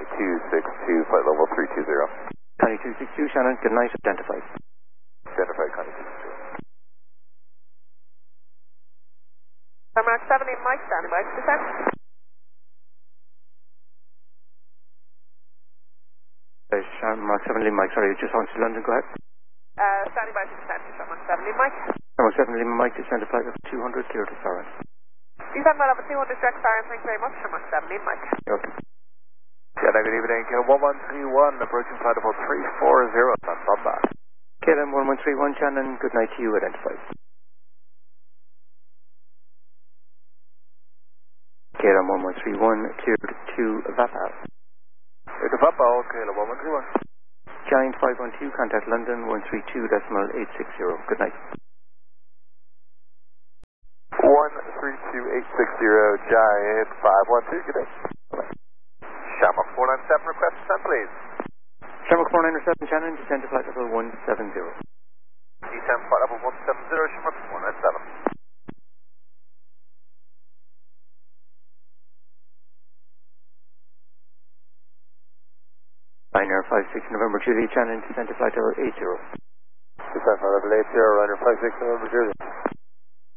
Connie 262, flight level 320. Connie 262, Shannon, good night, identified. Identified, Connie 262. Mark 70, Mike, standing by for descent. Shannon, Mark 70, Mike, sorry, just on to London, go ahead. Standing by for descent, Mark 70, Mike. Mark 70, Mike, descend to flight level 200, clear to Saran. Descend by level 200, direct Saran, thanks very much, Mark 70, Mike. Okay. Yeah, good evening, KLM 1131, approaching flight level 340, that's on back. KLM 1131, Shannon, good night to you, identified. KLM 1131, cleared to Vapau. Cleared to Vapau, KLM 1131. Giant 512, contact London 132.860, good night. 132860, Giant 512, good day. Shamrock 497, request descent, please. Shamrock 497, Shannon, descend to flight level 170. Descend flight level 170, Shamrock 497. Ryanair 56 November Juliet, Shannon, descend to flight level 80. Descend flight level 80, Ryanair 56 November Juliet.